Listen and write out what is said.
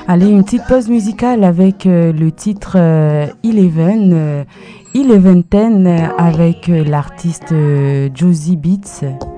Allez, une petite pause musicale avec le titre Eleven 10 avec l'artiste Josie Beats.